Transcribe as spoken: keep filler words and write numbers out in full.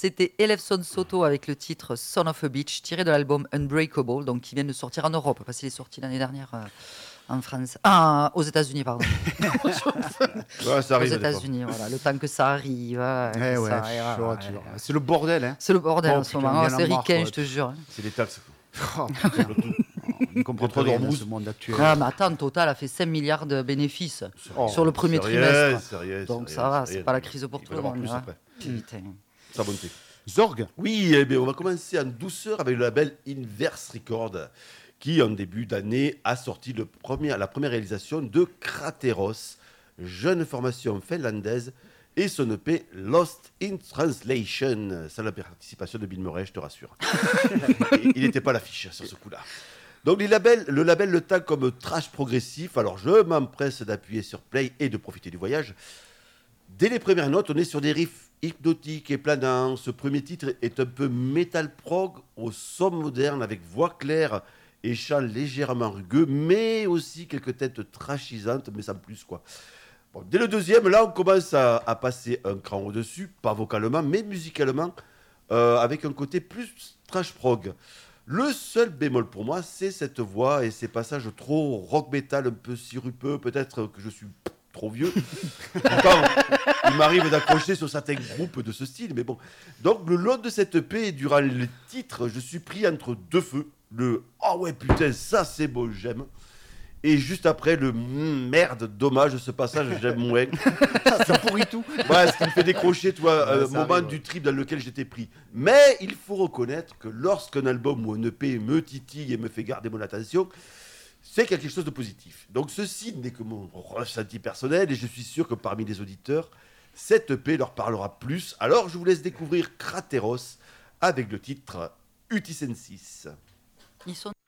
C'était Elefson Soto avec le titre Son of a Beach, tiré de l'album Unbreakable, donc qui vient de sortir en Europe, parce qu'il est sorti l'année dernière euh, en France. Ah, aux États-Unis, pardon. Ouais, ça aux arrive. États-Unis, voilà. Le temps que ça arrive. euh, Eh que ouais, ça arrive, chaud, voilà, tu vois. ouais. C'est le bordel, hein. C'est le bordel Oh, en ce putain, moment. bien Ah, c'est en marre, ricain, quoi. je te jure. C'est des taxes. Oh, putain. On ne comprend Trop pas rien dans d'ormouze. ce monde actuel. Ah, mais attends, Total a fait cinq milliards de bénéfices Oh, sur le premier C'est rien, trimestre. c'est rien, Donc c'est ça rien, va, c'est c'est rien. pas la crise pour Il tout va le y en avoir monde. plus hein. après. Putain. Sa bonté. Zorg. Oui, eh bien, on va commencer en douceur avec le label Inverse Records, qui, en début d'année, a sorti le premier, la première réalisation de Crateros, jeune formation finlandaise, et son E P Lost in Translation. C'est la participation de Bill Murray, je te rassure. Et il n'était pas à l'affiche sur ce coup-là. Donc les labels, le label le tag comme trash progressif, alors je m'empresse d'appuyer sur play et de profiter du voyage. Dès les premières notes, on est sur des riffs hypnotiques et planants. Ce premier titre est un peu metal prog au son moderne avec voix claire et chant légèrement rugueux, mais aussi quelques têtes trashisantes, mais sans plus quoi. Bon, dès le deuxième, là, on commence à, à passer un cran au-dessus, pas vocalement, mais musicalement, euh, avec un côté plus trash prog. Le seul bémol pour moi, c'est cette voix et ces passages trop rock metal, un peu sirupeux, peut-être que je suis trop vieux. Pourtant, il m'arrive d'accrocher sur certains groupes de ce style, mais bon. Donc, le long de cette E P, durant les titres, je suis pris entre deux feux. Le « Ah ouais, putain, ça c'est beau, j'aime ». Et juste après, le mm, merde, dommage, ce passage, j'aime moins. Ça pourrit tout. Ouais, ce qui me fait décrocher, tu vois, Ouais, un ça moment arrive, du ouais. trip dans lequel j'étais pris. Mais il faut reconnaître que lorsqu'un album ou un E P me titille et me fait garder mon attention, c'est quelque chose de positif. Donc ceci n'est que mon ressenti personnel et je suis sûr que parmi les auditeurs, cette E P leur parlera plus. Alors je vous laisse découvrir Crateros avec le titre Utisensis. Ils sont